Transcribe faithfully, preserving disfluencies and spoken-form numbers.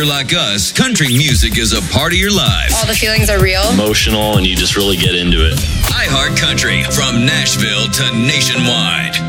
you're like us, country music is a part of your life. All the feelings are real. Emotional, and you just really get into it. iHeart Country, from Nashville to nationwide.